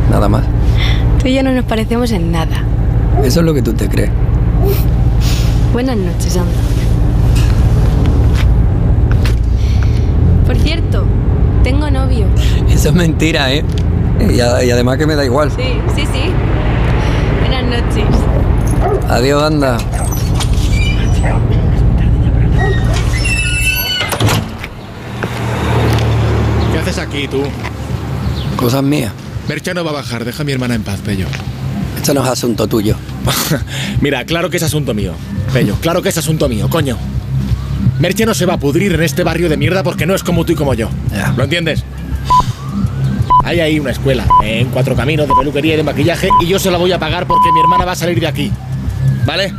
nada más. Tú y yo no nos parecemos en nada. Eso es lo que tú te crees. Buenas noches, anda. Por cierto, tengo novio. Eso es mentira, ¿eh? Y además que me da igual. Sí. Buenas noches. Adiós, anda. ¿Qué haces aquí, tú? Cosas mías. Merche no va a bajar, deja a mi hermana en paz, Pello. Esto no es asunto tuyo. Mira, claro que es asunto mío, Pello, claro que es asunto mío, coño. Merche no se va a pudrir en este barrio de mierda porque no es como tú y como yo. Ya. ¿Lo entiendes? Hay ahí una escuela, en 4 Caminos, de peluquería y de maquillaje, y yo se la voy a pagar porque mi hermana va a salir de aquí. ¿Vale?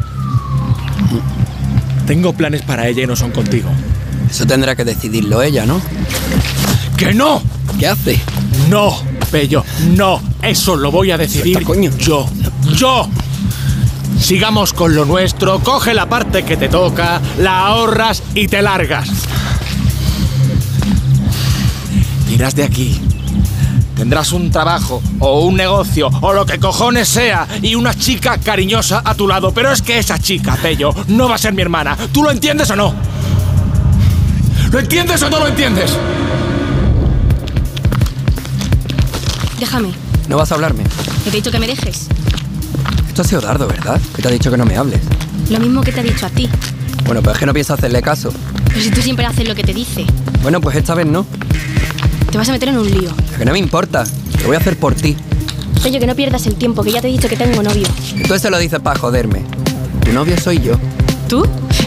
Tengo planes para ella y no son contigo. Eso tendrá que decidirlo ella, ¿no? ¡Que no! ¿Qué hace? ¡No, Pello! ¡No! Eso lo voy a decidir Suelta, coño. ¡Yo! Sigamos con lo nuestro, coge la parte que te toca, la ahorras y te largas. Te irás de aquí. Tendrás un trabajo o un negocio o lo que cojones sea y una chica cariñosa a tu lado. Pero es que esa chica, Pello, no va a ser mi hermana. ¿Tú lo entiendes o no? ¿Lo entiendes o no lo entiendes? Déjame. ¿No vas a hablarme? Te he dicho que me dejes. Esto ha sido Dardo, ¿verdad? Que te ha dicho que no me hables. Lo mismo que te ha dicho a ti. Bueno, pues es que no pienso hacerle caso. Pero si tú siempre haces lo que te dice. Bueno, pues esta vez no. Te vas a meter en un lío. Que no me importa. Lo voy a hacer por ti. Pello, que no pierdas el tiempo, que ya te he dicho que tengo novio. Y tú eso lo dices para joderme. Tu novio soy yo. ¿Tú?